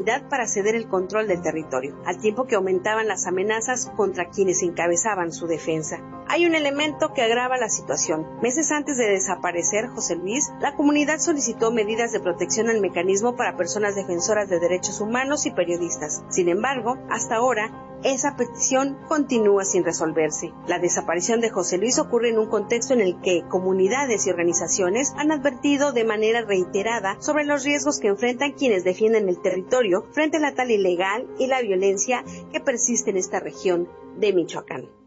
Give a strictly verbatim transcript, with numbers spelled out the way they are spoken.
impunidad para ceder el control del territorio, al tiempo que aumentaban las amenazas contra quienes encabezaban su defensa. Hay un elemento que agrava la situación. Meses antes de desaparecer José Luis, la comunidad solicitó medidas de protección al mecanismo para personas defensoras de derechos humanos y periodistas. Sin embargo, hasta ahora, esa petición continúa sin resolverse. La desaparición de José Luis ocurre en un contexto en el que comunidades y organizaciones han advertido de manera reiterada sobre los riesgos que enfrentan quienes defienden el territorio frente a la tala ilegal y la violencia que persiste en esta región de Michoacán.